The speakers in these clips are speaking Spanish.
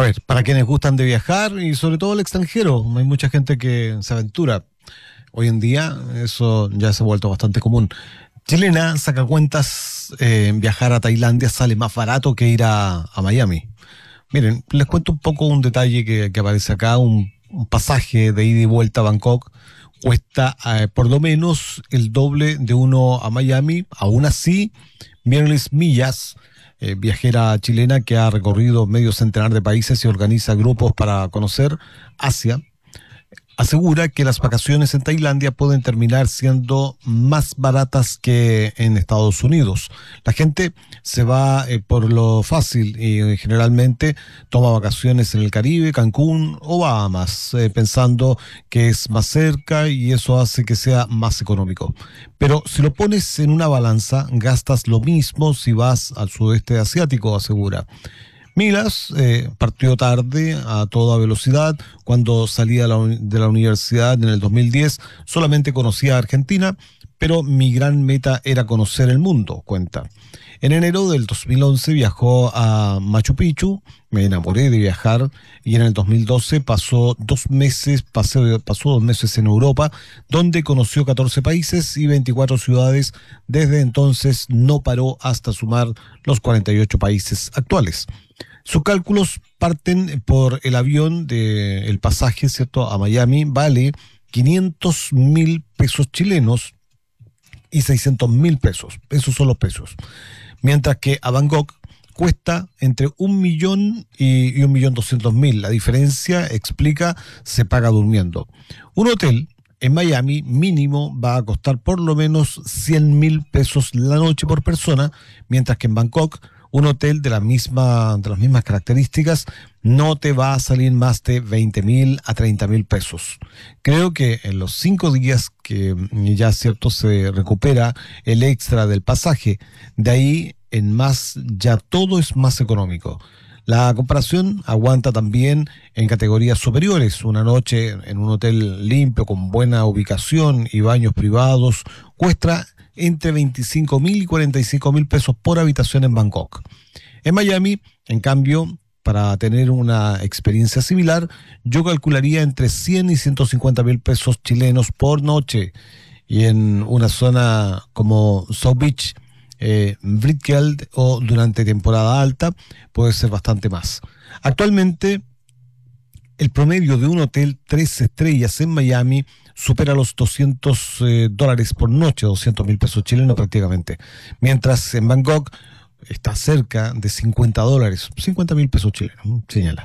A ver, para quienes gustan de viajar y sobre todo al extranjero, hay mucha gente que se aventura. Hoy en día eso ya se ha vuelto bastante común. Chilena saca cuentas, viajar a Tailandia sale más barato que ir a Miami. Miren, les cuento un poco un detalle que aparece acá, un pasaje de ida y vuelta a Bangkok cuesta por lo menos el doble de uno a Miami. Aún así, Mirles Millas, viajera chilena que ha recorrido medio centenar de países y organiza grupos para conocer Asia, asegura que las vacaciones en Tailandia pueden terminar siendo más baratas que en Estados Unidos. La gente se va por lo fácil y generalmente toma vacaciones en el Caribe, Cancún o Bahamas, pensando que es más cerca y eso hace que sea más económico. Pero si lo pones en una balanza, gastas lo mismo si vas al sudeste asiático, asegura. Milas partió tarde a toda velocidad. Cuando salía de la universidad en el 2010 solamente conocía Argentina, pero mi gran meta era conocer el mundo, cuenta. En enero del 2011 viajó a Machu Picchu, me enamoré de viajar y en el 2012 pasó 2 meses en Europa, donde conoció 14 países y 24 ciudades. Desde entonces no paró hasta sumar los 48 países actuales. Sus cálculos parten por el avión el pasaje, ¿cierto?, a Miami, vale 500.000 pesos chilenos y 600.000 pesos. Esos son los pesos. Mientras que a Bangkok cuesta entre 1.000.000 y 1.200.000. La diferencia, explica, se paga durmiendo. Un hotel en Miami mínimo va a costar por lo menos 100.000 pesos la noche por persona, mientras que en Bangkok un hotel de las mismas características no te va a salir más de 20.000 a 30.000 pesos. Creo que en los 5 días que ya cierto se recupera el extra del pasaje, de ahí en más ya todo es más económico. La comparación aguanta también en categorías superiores. Una noche en un hotel limpio con buena ubicación y baños privados cuesta entre 25.000 y 45.000 pesos por habitación en Bangkok. En Miami, en cambio, para tener una experiencia similar, yo calcularía entre 100 y 150.000 pesos chilenos por noche. Y en una zona como South Beach, Brickell o durante temporada alta, puede ser bastante más. Actualmente, el promedio de un hotel 3 estrellas en Miami supera los $200 por noche, 200.000 pesos chilenos prácticamente. Mientras en Bangkok está cerca de $50, 50.000 pesos chilenos, señala.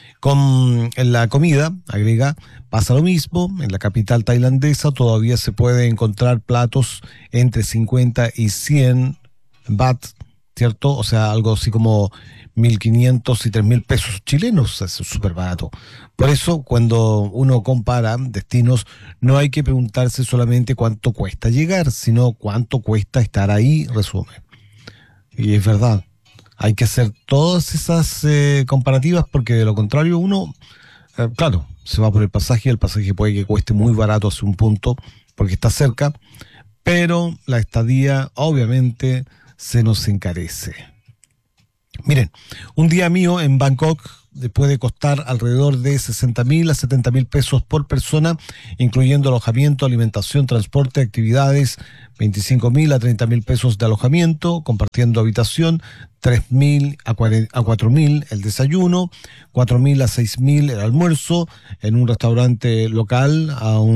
En la comida, agrega, pasa lo mismo. En la capital tailandesa todavía se puede encontrar platos entre 50 y 100 baht, ¿cierto? O sea, algo así como 1.500 y 3.000 pesos chilenos, es súper barato. Por eso, cuando uno compara destinos, no hay que preguntarse solamente cuánto cuesta llegar, sino cuánto cuesta estar ahí, resume. Y es verdad, hay que hacer todas esas comparativas, porque de lo contrario uno, claro, se va por el pasaje puede que cueste muy barato hacia un punto, porque está cerca, pero la estadía obviamente se nos encarece. Miren, un día mío en Bangkok puede costar alrededor de 60.000 a 70.000 pesos por persona, incluyendo alojamiento, alimentación, transporte, actividades, 25.000 a 30.000 pesos de alojamiento, compartiendo habitación, 3.000 a 4.000 el desayuno, 4.000 a 6.000 el almuerzo, en un restaurante local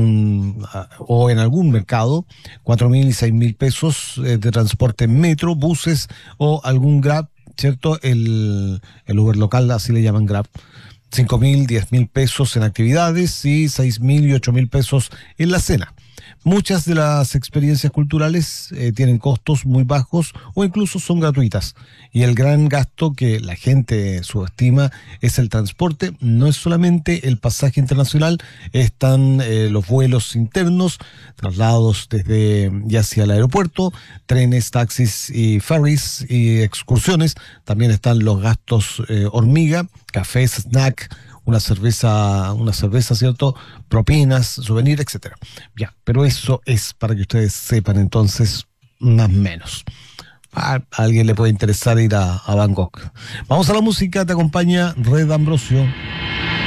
o en algún mercado, 4.000 y 6.000 pesos de transporte en metro, buses o algún Grab, ¿cierto? El Uber local, así le llaman Grab. 5.000, 10.000 pesos en actividades y 6.000 y 8.000 pesos en la cena. Muchas de las experiencias culturales tienen costos muy bajos o incluso son gratuitas. Y el gran gasto que la gente subestima es el transporte. No es solamente el pasaje internacional, están los vuelos internos, traslados desde y hacia el aeropuerto, trenes, taxis y ferries y excursiones. También están los gastos hormiga, cafés, snack, una cerveza, ¿cierto? Propinas, souvenir, etcétera. Ya, pero eso es para que ustedes sepan entonces más o menos. A alguien le puede interesar ir a Bangkok. Vamos a la música, te acompaña Red Ambrosio.